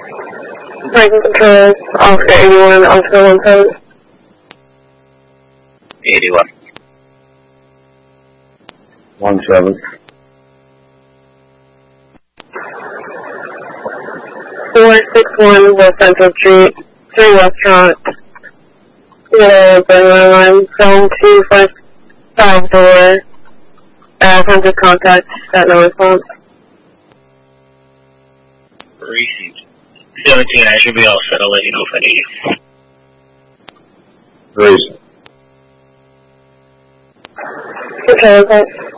Breaking controls, Oscar 81, Oscar 1 post. 81. 17. 461 West Central Street, 3 restaurant, burner line, zone 2 first 5 door, 100 contacts, got no response. Received. 17, I should be all set. I'll let you know if I need you. Raise. Okay, okay.